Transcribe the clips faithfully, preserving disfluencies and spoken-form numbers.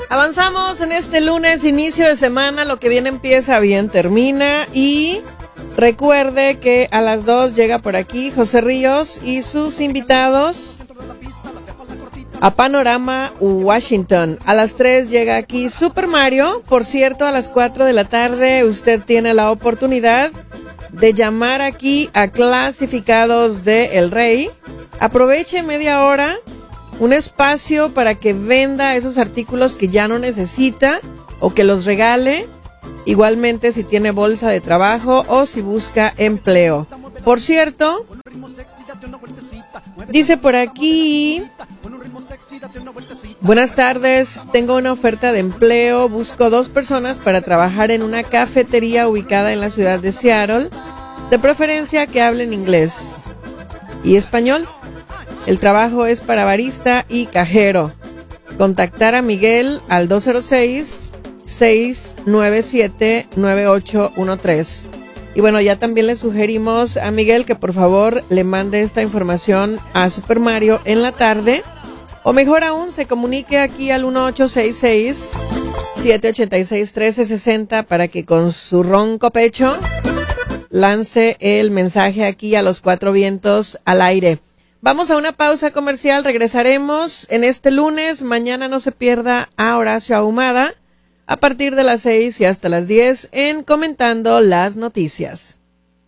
Avanzamos en este lunes, inicio de semana, lo que bien empieza, bien termina. Y recuerde que a las dos llega por aquí José Ríos y sus invitados a Panorama Washington. A las tres llega aquí Super Mario. Por cierto, a las cuatro de la tarde usted tiene la oportunidad de llamar aquí a Clasificados de El Rey. Aproveche media hora, un espacio para que venda esos artículos que ya no necesita o que los regale. Igualmente si tiene bolsa de trabajo o si busca empleo. Por cierto, dice por aquí: buenas tardes, tengo una oferta de empleo, busco dos personas para trabajar en una cafetería ubicada en la ciudad de Seattle, de preferencia que hablen inglés y español. El trabajo es para barista y cajero. Contactar a Miguel al dos cero seis, seis nueve siete, nueve ocho uno tres. Y bueno, ya también le sugerimos a Miguel que por favor le mande esta información a Super Mario en la tarde. O mejor aún, se comunique aquí al uno ocho seis seis, siete ocho seis, uno tres seis cero para que con su ronco pecho lance el mensaje aquí a los cuatro vientos al aire. Vamos a una pausa comercial, regresaremos en este lunes. Mañana no se pierda a Horacio Ahumada a partir de las seis y hasta las diez en Comentando las Noticias.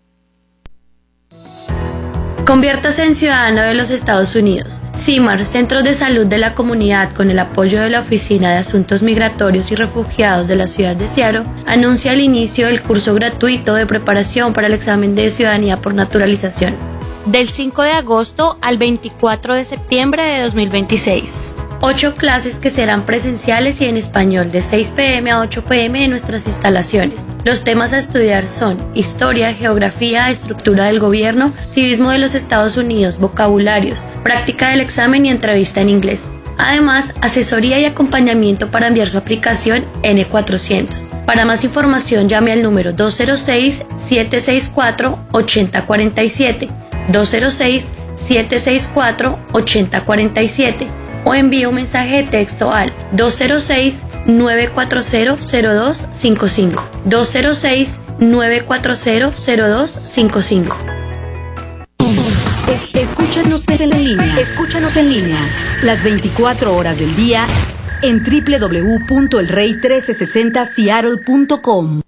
Conviértase en ciudadano de los Estados Unidos. CIMAR, Centros de Salud de la Comunidad, con el apoyo de la Oficina de Asuntos Migratorios y Refugiados de la ciudad de Seattle, anuncia el inicio del curso gratuito de preparación para el examen de ciudadanía por naturalización, del cinco de agosto al veinticuatro de septiembre de dos mil veintiséis. Ocho clases que serán presenciales y en español de seis pe eme a ocho pe eme en nuestras instalaciones. Los temas a estudiar son historia, geografía, estructura del gobierno, civismo de los Estados Unidos, vocabularios, práctica del examen y entrevista en inglés. Además, asesoría y acompañamiento para enviar su aplicación ene cuatrocientos. Para más información llame al número dos cero seis, siete seis cuatro, ocho cero cuatro siete, dos cero seis, siete seis cuatro, ocho cero cuatro siete o envíe un mensaje de texto al dos cero seis, nueve cuatro cero, cero dos cinco cinco, dos cero seis, nueve cuatro cero, cero dos cinco cinco. Escúchanos en línea, escúchanos en línea las veinticuatro horas del día en doble u doble u doble u punto el rey mil trescientos sesenta seattle punto com.